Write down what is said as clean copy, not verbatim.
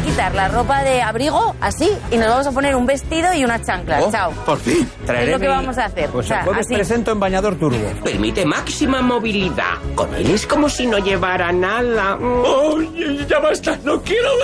quitar la ropa de abrigo, así, y nos vamos a poner un vestido y unas chanclas. Chao. Por fin. Es lo que vamos a hacer. Pues el jueves presento en bañador turbo. Permite máxima movilidad. Con él es como si no llevara nada. ¡Oh, ya basta! ¡No quiero